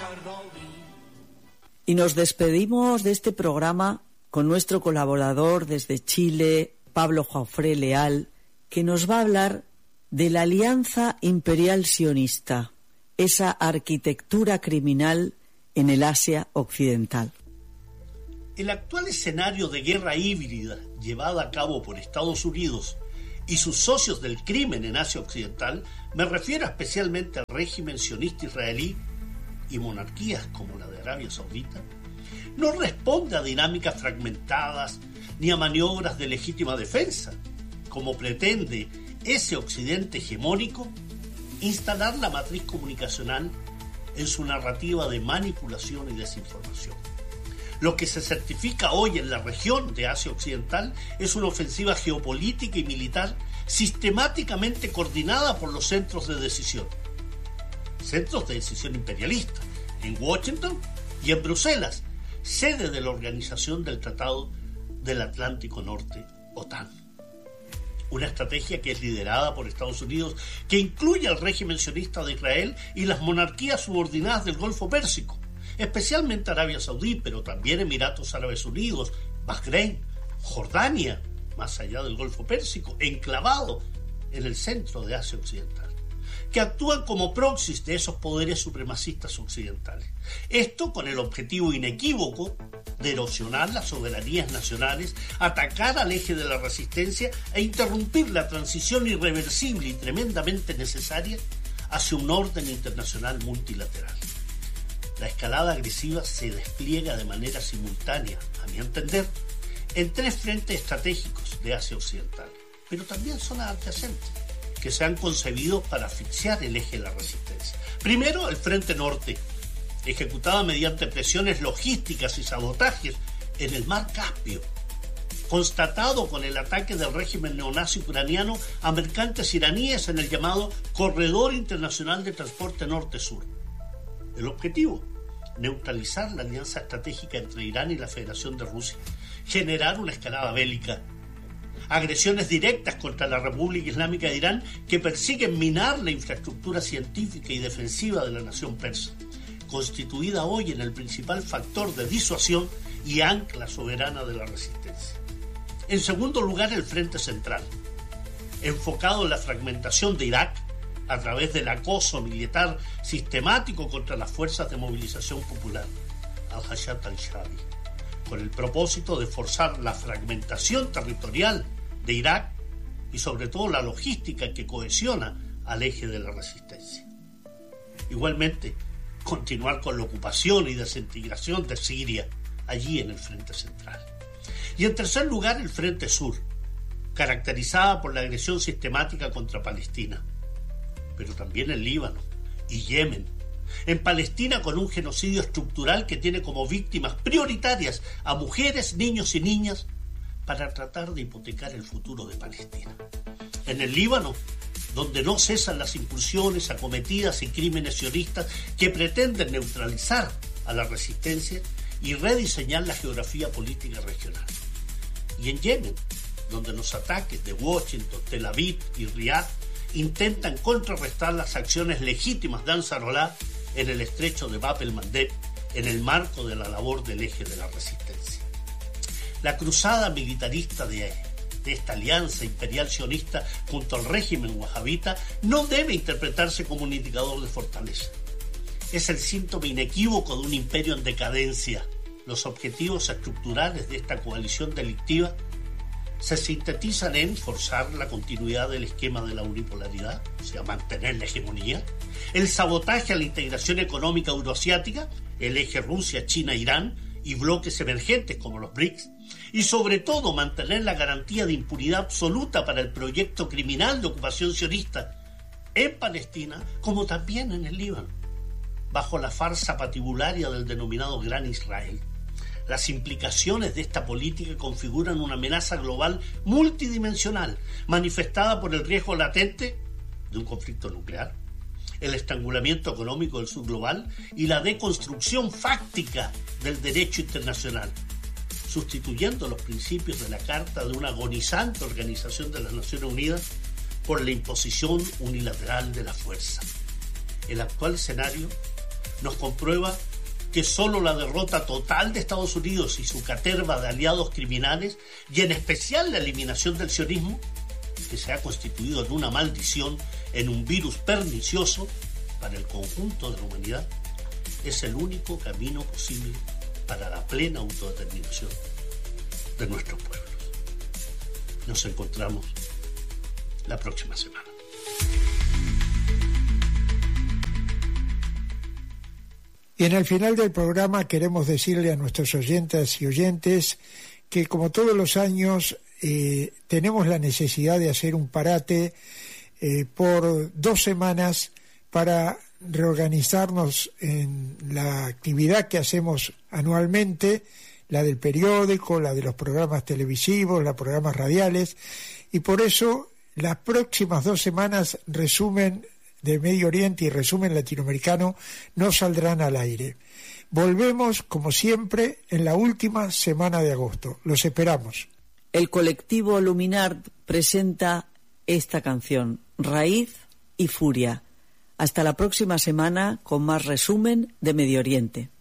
Y nos despedimos de este programa con nuestro colaborador desde Chile, Pablo Joffre Leal, que nos va a hablar de la Alianza Imperial Sionista, esa arquitectura criminal en el Asia Occidental. El actual escenario de guerra híbrida llevada a cabo por Estados Unidos y sus socios del crimen en Asia Occidental, me refiero especialmente al régimen sionista israelí y monarquías como la de Arabia Saudita, no responde a dinámicas fragmentadas ni a maniobras de legítima defensa, como pretende ese occidente hegemónico instalar la matriz comunicacional en su narrativa de manipulación y desinformación. Lo que se certifica hoy en la región de Asia Occidental es una ofensiva geopolítica y militar sistemáticamente coordinada por los centros de decisión imperialista, en Washington y en Bruselas, sede de la Organización del Tratado del Atlántico Norte, OTAN. Una estrategia que es liderada por Estados Unidos, que incluye al régimen sionista de Israel y las monarquías subordinadas del Golfo Pérsico, especialmente Arabia Saudí, pero también Emiratos Árabes Unidos, Bahrein, Jordania, más allá del Golfo Pérsico, enclavado en el centro de Asia Occidental, que actúan como proxies de esos poderes supremacistas occidentales. Esto con el objetivo inequívoco de erosionar las soberanías nacionales, atacar al eje de la resistencia e interrumpir la transición irreversible y tremendamente necesaria hacia un orden internacional multilateral. La escalada agresiva se despliega de manera simultánea, a mi entender, en tres frentes estratégicos de Asia Occidental, pero también zonas adyacentes, que se han concebido para asfixiar el eje de la resistencia. Primero, el Frente Norte, ejecutada mediante presiones logísticas y sabotajes en el Mar Caspio, constatado con el ataque del régimen neonazi ucraniano a mercantes iraníes en el llamado Corredor Internacional de Transporte Norte-Sur. El objetivo: neutralizar la alianza estratégica entre Irán y la Federación de Rusia, generar una escalada bélica, agresiones directas contra la República Islámica de Irán que persiguen minar la infraestructura científica y defensiva de la nación persa, constituida hoy en el principal factor de disuasión y ancla soberana de la resistencia. En segundo lugar, el Frente Central, enfocado en la fragmentación de Irak a través del acoso militar sistemático contra las fuerzas de movilización popular, al-Hayat al-Shabi, con el propósito de forzar la fragmentación territorial de Irak y sobre todo la logística que cohesiona al eje de la resistencia. Igualmente, continuar con la ocupación y desintegración de Siria, allí en el Frente Central. Y en tercer lugar, el Frente Sur, caracterizada por la agresión sistemática contra Palestina, pero también en Líbano y Yemen. En Palestina, con un genocidio estructural que tiene como víctimas prioritarias a mujeres, niños y niñas para tratar de hipotecar el futuro de Palestina. En el Líbano, donde no cesan las incursiones, acometidas y crímenes sionistas que pretenden neutralizar a la resistencia y rediseñar la geografía política regional. Y en Yemen, donde los ataques de Washington, Tel Aviv y Riad intentan contrarrestar las acciones legítimas de Ansarollah en el estrecho de Bab el-Mandeb, en el marco de la labor del eje de la resistencia. La cruzada militarista de esta alianza imperial sionista junto al régimen wahabita no debe interpretarse como un indicador de fortaleza. Es el síntoma inequívoco de un imperio en decadencia. Los objetivos estructurales de esta coalición delictiva se sintetizan en forzar la continuidad del esquema de la unipolaridad, o sea, mantener la hegemonía, el sabotaje a la integración económica euroasiática, el eje Rusia, China, Irán y bloques emergentes como los BRICS, y sobre todo mantener la garantía de impunidad absoluta para el proyecto criminal de ocupación sionista en Palestina como también en el Líbano, bajo la farsa patibularia del denominado Gran Israel. Las implicaciones de esta política configuran una amenaza global multidimensional, manifestada por el riesgo latente de un conflicto nuclear, el estrangulamiento económico del sur global y la deconstrucción fáctica del derecho internacional, sustituyendo los principios de la Carta de una agonizante Organización de las Naciones Unidas por la imposición unilateral de la fuerza. El actual escenario nos comprueba que solo la derrota total de Estados Unidos y su caterva de aliados criminales, y en especial la eliminación del sionismo, que se ha constituido en una maldición, en un virus pernicioso para el conjunto de la humanidad, es el único camino posible para la plena autodeterminación de nuestros pueblos. Nos encontramos la próxima semana. Y en el final del programa queremos decirle a nuestros oyentes y oyentes que, como todos los años, tenemos la necesidad de hacer un parate por 2 semanas para reorganizarnos en la actividad que hacemos anualmente, la del periódico, la de los programas televisivos, los programas radiales, y por eso las próximas 2 semanas resumen de Medio Oriente y resumen latinoamericano no saldrán al aire. Volvemos, como siempre, en la última semana de agosto. Los esperamos. El colectivo Luminar presenta esta canción, Raíz y Furia. Hasta la próxima semana con más resumen de Medio Oriente.